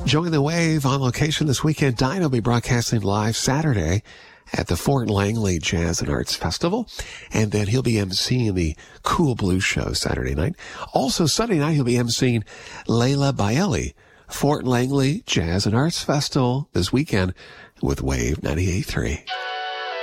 Join the Wave on location this weekend. Dinah will be broadcasting live Saturday at the Fort Langley Jazz and Arts Festival. And then he'll be emceeing the Cool Blue Show Saturday night. Also Sunday night, he'll be emceeing Layla Baeli, Fort Langley Jazz and Arts Festival this weekend with Wave 98.3.